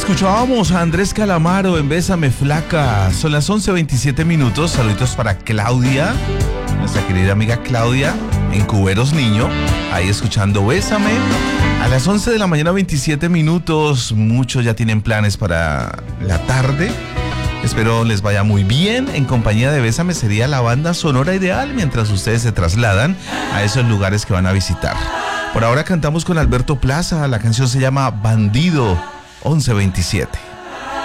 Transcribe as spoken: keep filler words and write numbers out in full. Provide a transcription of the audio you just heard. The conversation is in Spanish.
Escuchábamos a Andrés Calamaro en Bésame Flaca. Son las once veintisiete minutos. Saluditos para Claudia, nuestra querida amiga Claudia, en Cuberos Niño, ahí escuchando Bésame. A las once de la mañana, veintisiete minutos. Muchos ya tienen planes para la tarde. Espero les vaya muy bien. En compañía de Bésame sería la banda sonora ideal mientras ustedes se trasladan a esos lugares que van a visitar. Por ahora cantamos con Alberto Plaza. La canción se llama Bandido. once veintisiete.